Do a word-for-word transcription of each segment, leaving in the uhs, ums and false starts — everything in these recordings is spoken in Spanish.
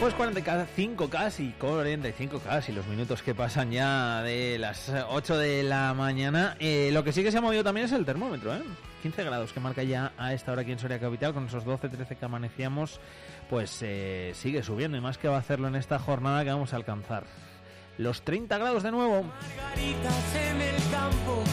Pues cuarenta y cinco casi, cuarenta y cinco casi los minutos que pasan ya de las ocho de la mañana. Eh, lo que sí que se ha movido también es el termómetro, ¿eh? quince grados que marca ya a esta hora aquí en Soria Capital, con esos doce trece que amanecíamos, pues eh, sigue subiendo y más que va a hacerlo en esta jornada que vamos a alcanzar los treinta grados de nuevo. Margaritas en el campo.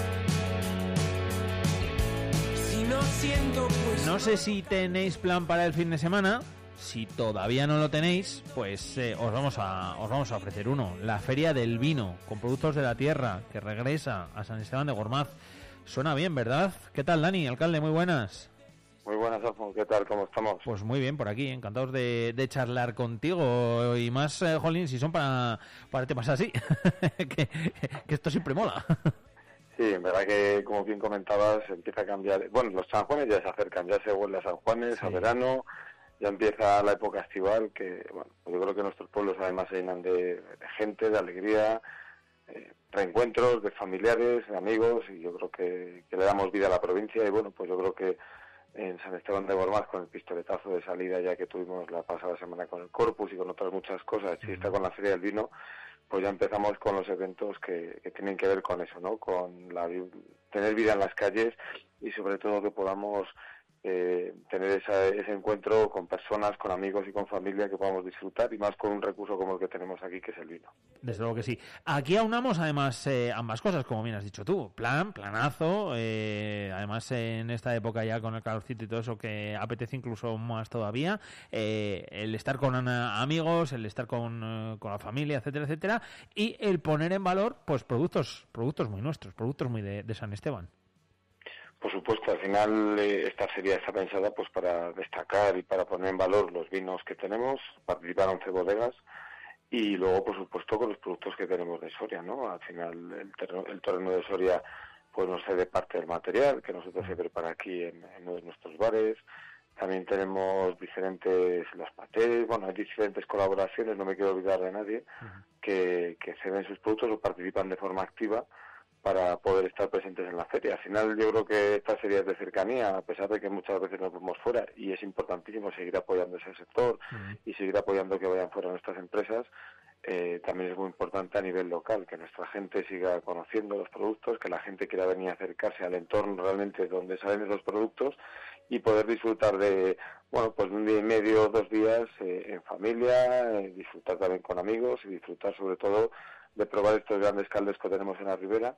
Si no siento, pues no sé si tenéis plan para el fin de semana. Si todavía no lo tenéis, pues eh, os vamos a os vamos a ofrecer uno. La Feria del Vino, con productos de la tierra, que regresa a San Esteban de Gormaz. Suena bien, ¿verdad? ¿Qué tal, Dani, alcalde? Muy buenas. Muy buenas, Alfonso. ¿Qué tal? ¿Cómo estamos? Pues muy bien, por aquí. Encantados de, de charlar contigo. Y más, eh, Jolín, si son para, para temas así. que, que esto siempre mola. Sí, en verdad que, como bien comentabas, empieza a cambiar. Bueno, los San Juanes ya se acercan, ya se vuelve a San Juanes, sí. A verano. Ya empieza la época estival, que bueno, pues yo creo que nuestros pueblos además se llenan de, de gente, de alegría, eh, reencuentros, de familiares, de amigos, y yo creo que, que le damos vida a la provincia. Y bueno, pues yo creo que en San Esteban de Gormaz, con el pistoletazo de salida ya que tuvimos la pasada semana con el Corpus y con otras muchas cosas, y está con la Feria del Vino, pues ya empezamos con los eventos que, que tienen que ver con eso, ¿no? Con la, tener vida en las calles y sobre todo que podamos Eh, tener esa, ese encuentro con personas, con amigos y con familia que podamos disfrutar, y más con un recurso como el que tenemos aquí, que es el vino. Desde luego que sí. Aquí aunamos además eh, ambas cosas, como bien has dicho tú, plan, planazo, eh, además en esta época ya con el calorcito y todo eso que apetece incluso más todavía, eh, el estar con uh, amigos, el estar con, uh, con la familia, etcétera, etcétera, y el poner en valor pues productos, productos muy nuestros, productos muy de, de San Esteban. Por supuesto, al final eh, esta feria está pensada pues para destacar y para poner en valor los vinos que tenemos, participar once bodegas y luego, por supuesto, con los productos que tenemos de Soria, ¿no? Al final el, terreno, el terreno de Soria pues nos cede parte del material que nosotros se prepara aquí en, en uno de nuestros bares. También tenemos diferentes, los patés, bueno, hay diferentes colaboraciones, no me quiero olvidar de nadie, uh-huh. que, que ceden sus productos o participan de forma activa para poder estar presentes en la feria. Al final yo creo que esta feria es de cercanía, a pesar de que muchas veces nos vemos fuera, y es importantísimo seguir apoyando ese sector uh-huh. y seguir apoyando que vayan fuera nuestras empresas. Eh, también es muy importante a nivel local, que nuestra gente siga conociendo los productos, que la gente quiera venir a acercarse al entorno realmente donde salen esos productos y poder disfrutar de, bueno, pues un día y medio, dos días eh, en familia, eh, disfrutar también con amigos y disfrutar sobre todo de probar estos grandes caldos que tenemos en la ribera.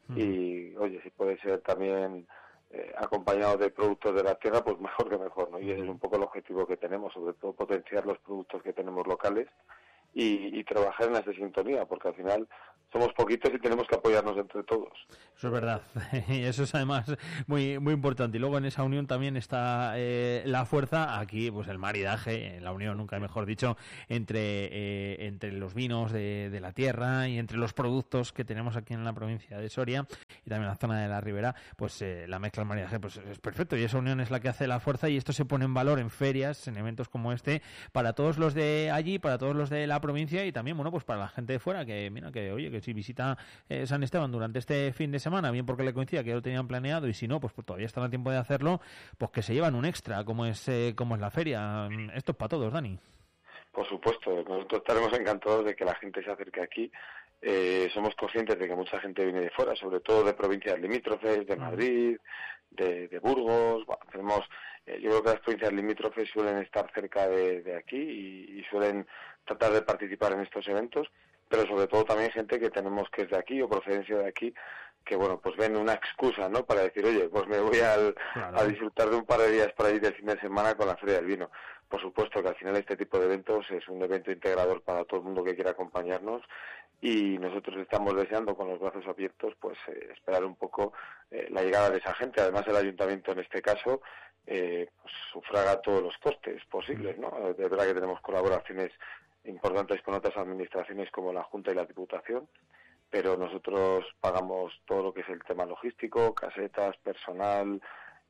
Y, oye, si puede ser también eh, acompañado de productos de la tierra, pues mejor que mejor, ¿no? Y ese es un poco el objetivo que tenemos, sobre todo potenciar los productos que tenemos locales y, y trabajar en esa sintonía, porque al final somos poquitos y tenemos que apoyarnos entre todos. Eso es verdad, y eso es además muy muy importante. Y luego en esa unión también está eh, la fuerza, aquí pues el maridaje, la unión, nunca mejor dicho, entre eh, entre los vinos de, de la tierra y entre los productos que tenemos aquí en la provincia de Soria y también en la zona de la Ribera, pues eh, la mezcla, el maridaje, pues es perfecto, y esa unión es la que hace la fuerza, y esto se pone en valor en ferias, en eventos como este, para todos los de allí, para todos los de la provincia y también, bueno, pues para la gente de fuera, que mira, que oye, que si visita eh, San Esteban durante este fin de semana, bien porque le coincida que ya lo tenían planeado, y si no, pues, pues todavía están a tiempo de hacerlo, pues que se llevan un extra, como es eh, como es la feria. Esto es para todos, Dani. Por supuesto, nosotros estaremos encantados de que la gente se acerque aquí. Eh, somos conscientes de que mucha gente viene de fuera, sobre todo de provincias limítrofes, de Madrid, de, de Burgos. Bueno, tenemos, eh, yo creo que las provincias limítrofes suelen estar cerca de, de aquí y, y suelen tratar de participar en estos eventos, pero sobre todo también gente que tenemos que es de aquí o procedencia de aquí, que bueno, pues ven una excusa, ¿no? Para decir, oye, pues me voy al, claro. a disfrutar de un par de días para ir del fin de semana con la Feria del Vino. Por supuesto que al final este tipo de eventos es un evento integrador para todo el mundo que quiera acompañarnos, y nosotros estamos deseando con los brazos abiertos pues eh, esperar un poco eh, la llegada de esa gente. Además el ayuntamiento en este caso eh, pues, sufraga todos los costes posibles, ¿no? De verdad que tenemos colaboraciones importantes con otras administraciones como la Junta y la Diputación, pero nosotros pagamos todo lo que es el tema logístico, casetas, personal,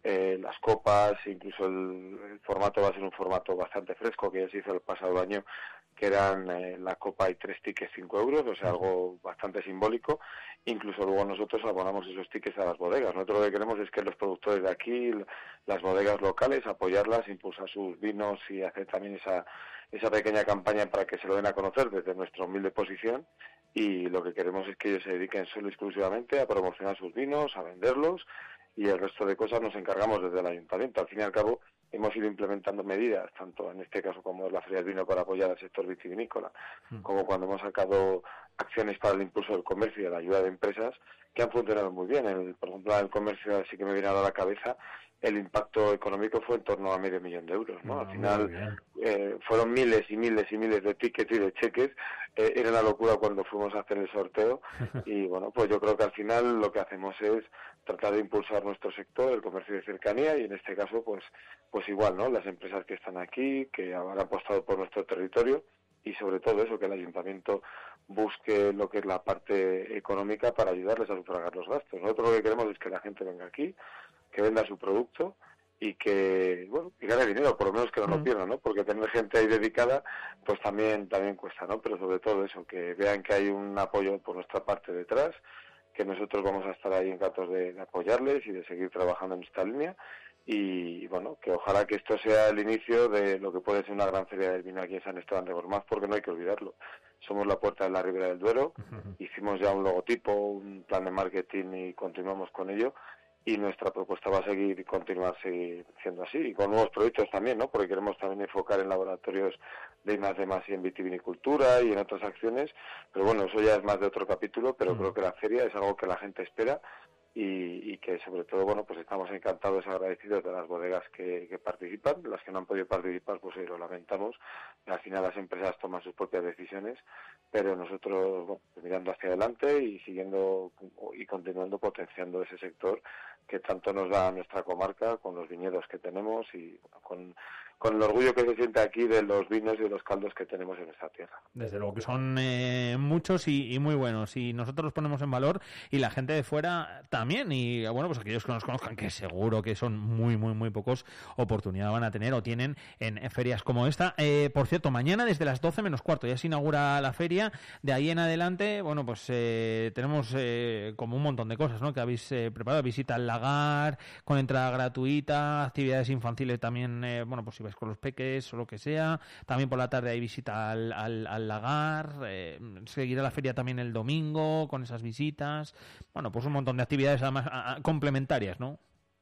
eh, las copas, incluso el, el formato va a ser un formato bastante fresco que ya se hizo el pasado año, que eran eh, la copa y tres tickets cinco euros, o sea, algo bastante simbólico. Incluso luego nosotros abonamos esos tickets a las bodegas. Nosotros lo que queremos es que los productores de aquí, las bodegas locales, apoyarlas, impulsar sus vinos y hacer también esa, esa pequeña campaña para que se lo den a conocer desde nuestra humilde posición. Y lo que queremos es que ellos se dediquen solo y exclusivamente a promocionar sus vinos, a venderlos, y el resto de cosas nos encargamos desde el ayuntamiento. Al fin y al cabo, hemos ido implementando medidas, tanto en este caso como es la Feria del Vino para apoyar al sector vitivinícola, mm. como cuando hemos sacado acciones para el impulso del comercio y la ayuda de empresas, que han funcionado muy bien. El, por ejemplo, el comercio sí que me viene a la cabeza, el impacto económico fue en torno a medio millón de euros, ¿no? Al final eh, fueron miles y miles y miles de tickets y de cheques, eh, era una locura cuando fuimos a hacer el sorteo y bueno, pues yo creo que al final lo que hacemos es tratar de impulsar nuestro sector, el comercio de cercanía, y en este caso pues pues igual, ¿no? Las empresas que están aquí, que han apostado por nuestro territorio, y sobre todo eso, que el ayuntamiento busque lo que es la parte económica para ayudarles a sufragar los gastos. Nosotros lo que queremos es que la gente venga aquí, que venda su producto y que, bueno, y gane dinero, por lo menos que no lo pierda, ¿no? Porque tener gente ahí dedicada, pues también también cuesta, ¿no? Pero sobre todo eso, que vean que hay un apoyo por nuestra parte detrás, que nosotros vamos a estar ahí encantados de, de apoyarles y de seguir trabajando en esta línea. Y bueno, que ojalá que esto sea el inicio de lo que puede ser una gran feria del vino aquí en San Esteban de Gormaz, porque no hay que olvidarlo. Somos la puerta de la Ribera del Duero, uh-huh. Hicimos ya un logotipo, un plan de marketing y continuamos con ello. Y nuestra propuesta va a seguir y continuar seguir siendo así, y con nuevos proyectos también, ¿no? Porque queremos también enfocar en laboratorios de I más D más y en vitivinicultura y en otras acciones, pero bueno, eso ya es más de otro capítulo, pero mm. creo que la feria es algo que la gente espera y, y que sobre todo, bueno, pues estamos encantados y agradecidos de las bodegas que, que participan. Las que no han podido participar, pues eh, lo lamentamos. Al final las empresas toman sus propias decisiones, pero nosotros, bueno, mirando hacia adelante y siguiendo y continuando potenciando ese sector que tanto nos da nuestra comarca, con los viñedos que tenemos y con, con el orgullo que se siente aquí de los vinos y de los caldos que tenemos en esta tierra. Desde luego que son eh, muchos y, y muy buenos, y nosotros los ponemos en valor y la gente de fuera también, y bueno, pues aquellos que nos conozcan, que seguro que son muy, muy, muy pocos, oportunidad van a tener o tienen en, en ferias como esta. Eh, por cierto, mañana desde las doce menos cuarto ya se inaugura la feria. De ahí en adelante, bueno, pues eh, tenemos eh, como un montón de cosas, ¿no?, que habéis eh, preparado. Visita al lagar con entrada gratuita, actividades infantiles también, eh, bueno, pues si vais con los peques o lo que sea. También por la tarde hay visita al, al, al lagar. Eh, seguirá la feria también el domingo con esas visitas. Bueno, pues un montón de actividades además a, a, complementarias, ¿no?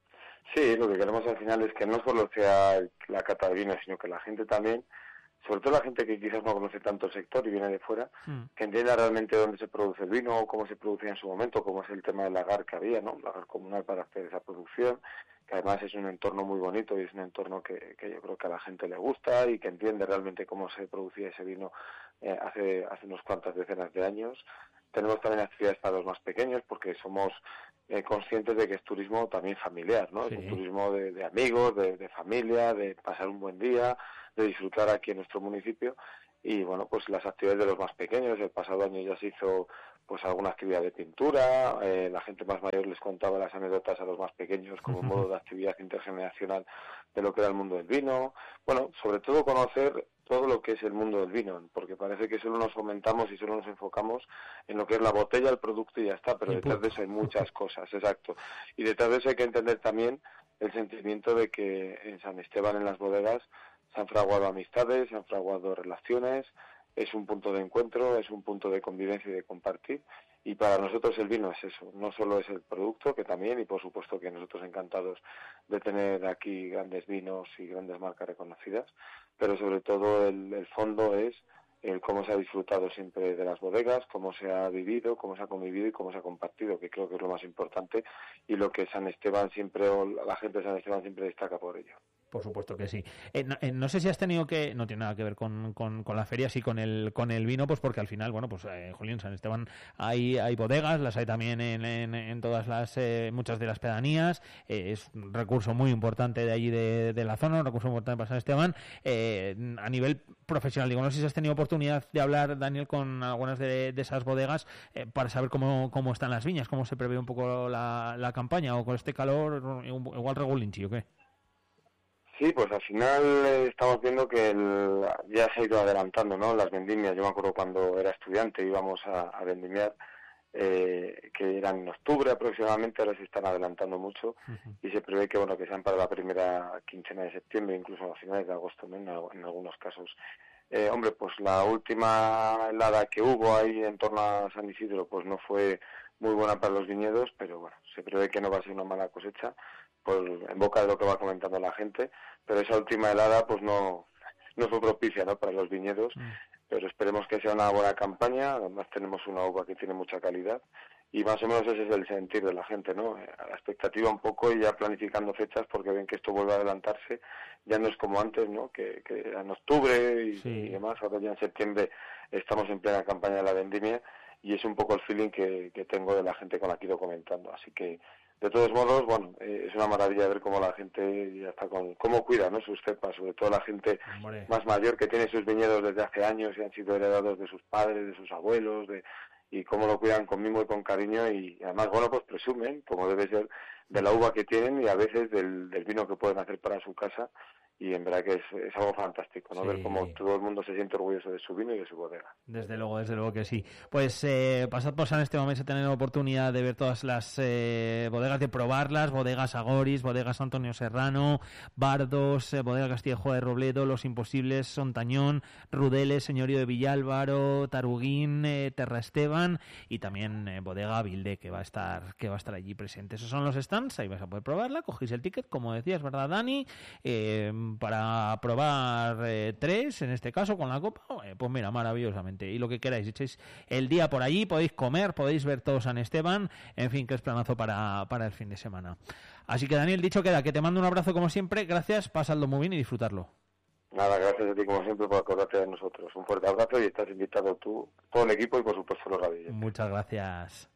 Sí, lo que queremos al final es que no solo sea la cata de vino, sino que la gente también, sobre todo la gente que quizás no conoce tanto el sector y viene de fuera, mm. que entienda realmente dónde se produce el vino, cómo se producía en su momento, cómo es el tema del lagar que había, ¿no? Un lagar comunal para hacer esa producción, que además es un entorno muy bonito y es un entorno que, que yo creo que a la gente le gusta y que entiende realmente cómo se producía ese vino eh, hace, hace unas cuantas decenas de años. Tenemos también actividades para los más pequeños porque somos eh, conscientes de que es turismo también familiar, ¿no? Sí. Es un turismo de, de amigos, de, de familia, de pasar un buen día, de disfrutar aquí en nuestro municipio. Y bueno, pues las actividades de los más pequeños, el pasado año ya se hizo pues alguna actividad de pintura, eh, la gente más mayor les contaba las anécdotas a los más pequeños como uh-huh. modo de actividad intergeneracional de lo que era el mundo del vino. Bueno, sobre todo conocer todo lo que es el mundo del vino, porque parece que solo nos fomentamos y solo nos enfocamos en lo que es la botella, el producto y ya está, pero detrás de eso hay muchas cosas, exacto. Y detrás de eso hay que entender también el sentimiento de que en San Esteban, en las bodegas, se han fraguado amistades, se han fraguado relaciones, es un punto de encuentro, es un punto de convivencia y de compartir, y para nosotros el vino es eso, no solo es el producto, que también, y por supuesto que nosotros encantados de tener aquí grandes vinos y grandes marcas reconocidas, pero sobre todo el, el fondo es el cómo se ha disfrutado siempre de las bodegas, cómo se ha vivido, cómo se ha convivido y cómo se ha compartido, que creo que es lo más importante y lo que San Esteban siempre, o la gente de San Esteban siempre destaca por ello. Por supuesto que sí. Eh, no, eh, no sé si has tenido que, no tiene nada que ver con, con, con la feria, sí con el con el vino, pues porque al final, bueno, pues eh, Julián, San Esteban, hay hay bodegas, las hay también en, en, en todas las, eh, muchas de las pedanías, eh, es un recurso muy importante de allí de, de la zona, un recurso importante para San Esteban. Eh, a nivel profesional, digo, no sé si has tenido oportunidad de hablar, Daniel, con algunas de, de esas bodegas eh, para saber cómo, cómo están las viñas, cómo se prevé un poco la, la campaña, o con este calor, igual regulinchi, ¿o qué? Sí, pues al final eh, estamos viendo que el, ya se ha ido adelantando, ¿no? Las vendimias. Yo me acuerdo cuando era estudiante íbamos a, a vendimiar, eh, que eran en octubre aproximadamente, ahora se están adelantando mucho. Uh-huh. Y se prevé que, bueno, que sean para la primera quincena de septiembre, incluso a finales de agosto, ¿no? en, en algunos casos. Eh, hombre, pues la última helada que hubo ahí en torno a San Isidro, pues no fue muy buena para los viñedos, pero bueno, se prevé que no va a ser una mala cosecha, pues en boca de lo que va comentando la gente, pero esa última helada pues no no fue propicia, ¿no?, para los viñedos, mm. pero esperemos que sea una buena campaña. Además tenemos una uva que tiene mucha calidad y más o menos ese es el sentir de la gente, ¿no?, a la expectativa un poco y ya planificando fechas porque ven que esto vuelve a adelantarse, ya no es como antes, ¿no?, que, que en octubre y, sí. y demás, ahora ya en septiembre estamos en plena campaña de la vendimia y es un poco el feeling que, que tengo de la gente con la que he ido comentando, así que de todos modos, bueno, eh, es una maravilla ver cómo la gente ya está con, cómo cuida, ¿no?, sus cepas, sobre todo la gente Hombre. más mayor que tiene sus viñedos desde hace años y han sido heredados de sus padres, de sus abuelos, de, y cómo lo cuidan con mimo y con cariño y además, bueno, pues presumen, como debe ser, de la uva que tienen y a veces del, del vino que pueden hacer para su casa. Y en verdad que es, es algo fantástico, ¿no? Sí. Ver cómo todo el mundo se siente orgulloso de su vino y de su bodega. Desde luego, desde luego que sí. Pues eh, pasad por San Esteban, vais a tener la oportunidad de ver todas las eh, bodegas, de probarlas, bodegas Agoris, bodegas Antonio Serrano, Bardos, eh, bodega Castillejo de Robledo, Los Imposibles, Sontañón, Rudeles, Señorío de Villalbaro, Taruguín, eh, Terra Esteban y también eh, bodega Vilde, que va a estar que va a estar allí presente. Esos son los stands, ahí vais a poder probarla, cogéis el ticket, como decías, ¿verdad, Dani? Eh, para probar eh, tres, en este caso con la copa, eh, pues mira, maravillosamente. Y lo que queráis, echéis el día por allí, podéis comer, podéis ver todo San Esteban, en fin, que es planazo para, para el fin de semana. Así que, Daniel, dicho queda, que te mando un abrazo como siempre, gracias, pasadlo muy bien y disfrutarlo. Nada, gracias a ti como siempre por acordarte de nosotros. Un fuerte abrazo y estás invitado tú, todo el equipo y por supuesto los radillos. Muchas gracias.